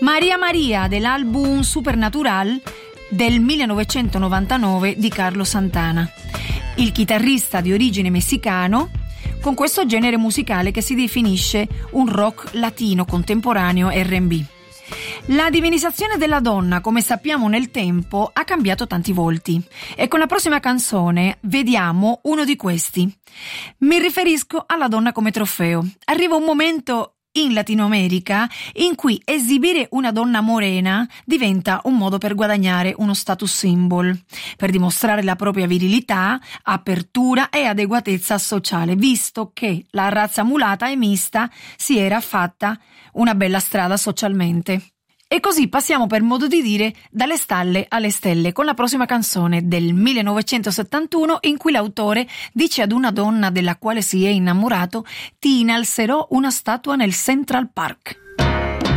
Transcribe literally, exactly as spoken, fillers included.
Maria Maria dell'album Supernatural del millenovecentonovantanove di Carlos Santana, il chitarrista di origine messicano con questo genere musicale che si definisce un rock latino contemporaneo erre and bi. La divinizzazione della donna, come sappiamo nel tempo, ha cambiato tanti volti e con la prossima canzone vediamo uno di questi. Mi riferisco alla donna come trofeo. Arriva un momento in Latino America in cui esibire una donna morena diventa un modo per guadagnare uno status symbol, per dimostrare la propria virilità, apertura e adeguatezza sociale, visto che la razza mulata e mista si era fatta una bella strada socialmente. E così passiamo, per modo di dire, dalle stalle alle stelle con la prossima canzone del millenovecentosettantuno, in cui l'autore dice ad una donna della quale si è innamorato: ti innalzerò una statua nel Central Park.